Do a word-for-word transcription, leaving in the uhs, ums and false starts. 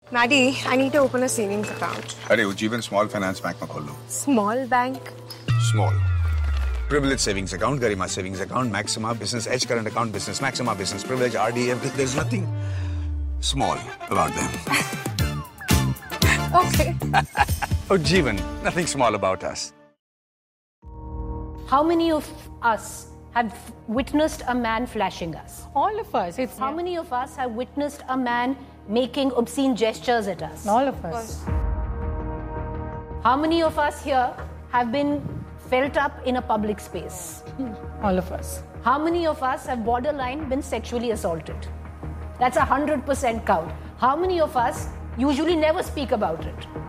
Maddie, I need to open a savings account. अरे Ujjivan Small Finance Bank में खोल लो. Small bank? Small. Privilege savings account, Garima savings account, Maxima business edge current account, business Maxima business privilege, R D F. There's nothing small about them. Okay. Ujjivan, nothing small about us. How many of us have witnessed a man flashing us? All of us. It's How many of us have witnessed a man making obscene gestures at us? all of us. How many of us here have been felt up in a public space? All of us. How many of us have borderline been sexually assaulted? That's a hundred percent count. How many of us usually never speak about it?